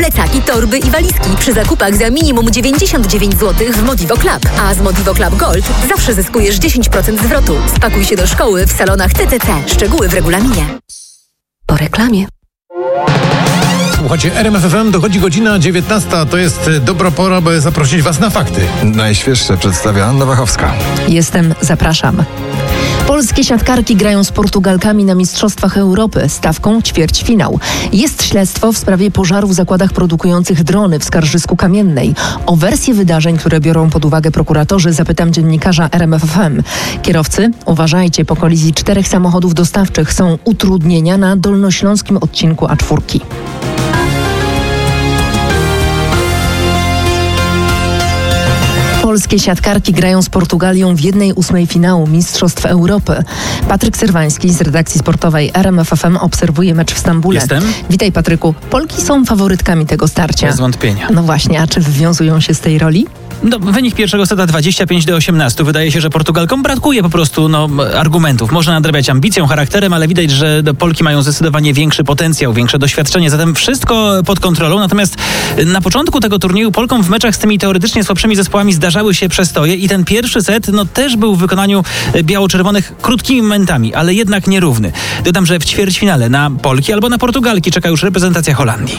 plecaki, torby i walizki przy zakupach za minimum 99 zł w Modivo Club. A z Modivo Club Gold zawsze zyskujesz 10% zwrotu. Spakuj się do szkoły w salonach CCC. Szczegóły w regulaminie. Po reklamie. Słuchajcie, RMF FM, dochodzi godzina 19. To jest dobra pora, by zaprosić Was na fakty. Najświeższe przedstawia Anna Wachowska. Zapraszam. Polskie siatkarki grają z Portugalkami na Mistrzostwach Europy. Stawką ćwierćfinał. Jest śledztwo w sprawie pożaru w zakładach produkujących drony w Skarżysku Kamiennej. O wersję wydarzeń, które biorą pod uwagę prokuratorzy, zapytam dziennikarza RMF FM. Kierowcy, uważajcie, po kolizji 4 samochodów dostawczych są utrudnienia na dolnośląskim odcinku A4. Polskie siatkarki grają z Portugalią w 1/8 finału Mistrzostw Europy. Patryk Serwański z redakcji sportowej RMF FM obserwuje mecz w Stambule. Jestem. Witaj, Patryku. Polki są faworytkami tego starcia. Bez wątpienia. No właśnie, a czy wywiązują się z tej roli? No, wynik pierwszego seta 25-18. Wydaje się, że Portugalkom brakuje po prostu argumentów. Można nadrabiać ambicją, charakterem, ale widać, że Polki mają zdecydowanie większy potencjał, większe doświadczenie. Zatem wszystko pod kontrolą. Natomiast na początku tego turnieju Polkom w meczach z tymi teoretycznie słabszymi zespołami zdarzały się przestoje i ten pierwszy set też był w wykonaniu biało-czerwonych krótkimi momentami, ale jednak nierówny. Dodam, że w ćwierćfinale na Polki albo na Portugalki czeka już reprezentacja Holandii.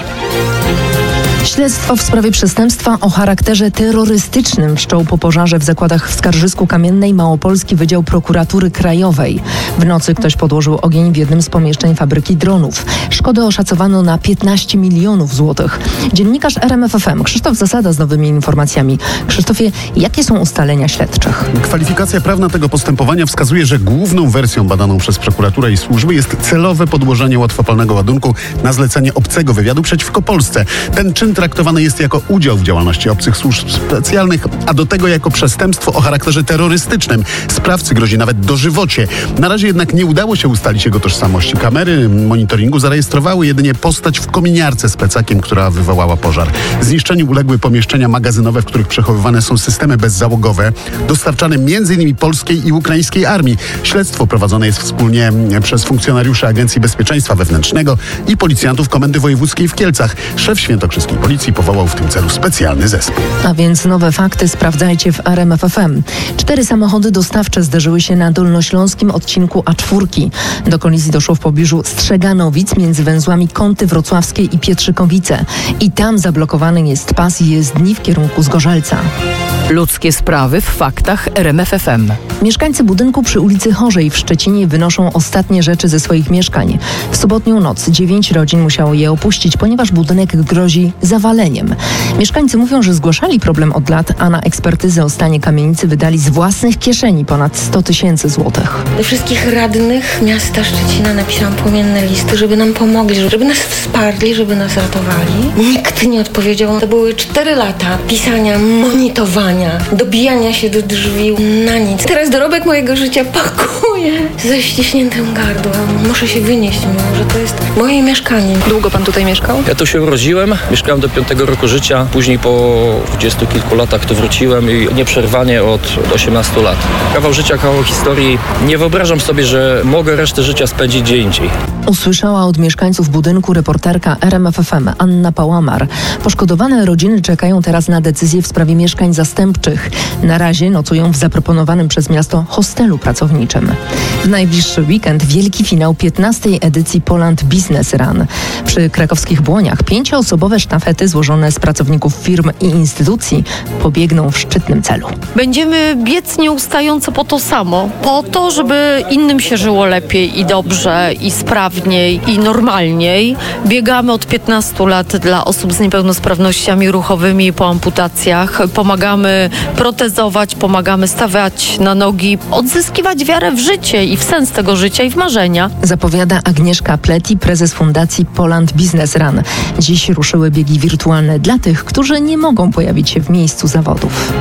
Śledztwo w sprawie przestępstwa o charakterze terrorystycznym wszczął po pożarze w zakładach w Skarżysku Kamiennej Małopolski Wydział Prokuratury Krajowej. W nocy ktoś podłożył ogień w jednym z pomieszczeń fabryki dronów. Szkodę oszacowano na 15 milionów złotych. Dziennikarz RMF FM Krzysztof Zasada z nowymi informacjami. Krzysztofie, jakie są ustalenia śledczych? Kwalifikacja prawna tego postępowania wskazuje, że główną wersją badaną przez prokuraturę i służby jest celowe podłożenie łatwopalnego ładunku na zlecenie obcego wywiadu przeciwko Polsce. Ten czyn traktowany jest jako udział w działalności obcych służb specjalnych, a do tego jako przestępstwo o charakterze terrorystycznym. Sprawcy grozi nawet dożywocie. Na razie jednak nie udało się ustalić jego tożsamości. Kamery monitoringu zarejestrowały jedynie postać w kominiarce z plecakiem, która wywołała pożar. Zniszczeniu uległy pomieszczenia magazynowe, w których przechowywane są systemy bezzałogowe, dostarczane m.in. polskiej i ukraińskiej armii. Śledztwo prowadzone jest wspólnie przez funkcjonariuszy Agencji Bezpieczeństwa Wewnętrznego i policjantów Komendy Wojewódzkiej w Kielcach. Szef świętokrzyskiej policji powołał w tym celu specjalny zespół. A więc nowe fakty sprawdzajcie w RMF FM. 4 samochody dostawcze zderzyły się na dolnośląskim odcinku A4. Do kolizji doszło w pobliżu Strzeganowic między węzłami Kąty Wrocławskie i Pietrzykowice. I tam zablokowany jest pas jezdni w kierunku Zgorzelca. Ludzkie sprawy w faktach RMF FM. Mieszkańcy budynku przy ulicy Chorzej w Szczecinie wynoszą ostatnie rzeczy ze swoich mieszkań. W sobotnią noc 9 rodzin musiało je opuścić, ponieważ budynek grozi zawaleniem. Mieszkańcy mówią, że zgłaszali problem od lat, a na ekspertyzę o stanie kamienicy wydali z własnych kieszeni ponad 100 000 złotych. Do wszystkich radnych miasta Szczecina napisałam płomienne listy, żeby nam pomogli, żeby nas wsparli, żeby nas ratowali. Nikt nie odpowiedział. To były 4 lata pisania, monitowania, dobijania się do drzwi na nic. Teraz dorobek mojego życia pakuję ze ściśniętym gardłem. Muszę się wynieść, mimo że to jest moje mieszkanie. Długo pan tutaj mieszkał? Ja tu się urodziłem, mieszkałem do 5 roku życia, później po 20 kilku latach tu wróciłem i nieprzerwanie od 18 lat. Kawał życia, kawał historii. Nie wyobrażam sobie, że mogę resztę życia spędzić gdzie indziej. Usłyszała od mieszkańców budynku reporterka RMF FM Anna Pałamar. Poszkodowane rodziny czekają teraz na decyzję w sprawie mieszkań zastępczych. Na razie nocują w zaproponowanym przez miasto hostelu pracowniczym. W najbliższy weekend wielki finał 15. edycji Poland Business Run. Przy krakowskich Błoniach 5-osobowe sztafety złożone z pracowników firm i instytucji pobiegną w szczytnym celu. Będziemy biec nieustająco po to samo. Po to, żeby innym się żyło lepiej i dobrze, i sprawniej, i normalniej. Biegamy od 15 lat dla osób z niepełnosprawnościami ruchowymi po amputacjach. Pomagamy protezować, pomagamy stawiać na nogi, odzyskiwać wiarę w życie i w sens tego życia i w marzenia. Zapowiada Agnieszka Pleti, prezes Fundacji Poland Business Run. Dziś ruszyły biegi wirtualne dla tych, którzy nie mogą pojawić się w miejscu zawodów.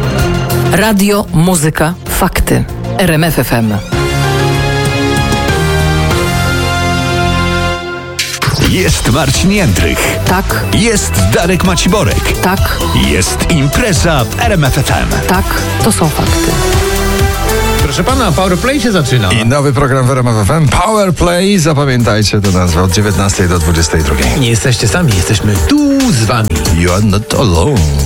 Radio, muzyka, fakty. RMF FM. Jest Marcin Jędrych. Tak. Jest Darek Maciborek. Tak. Jest impreza w RMF FM. Tak, to są fakty. Proszę pana, Powerplay się zaczyna. I nowy program w RMF FM, Power Play. Zapamiętajcie tę nazwę od 19 do 22. Nie jesteście sami, jesteśmy tu z wami. You are not alone.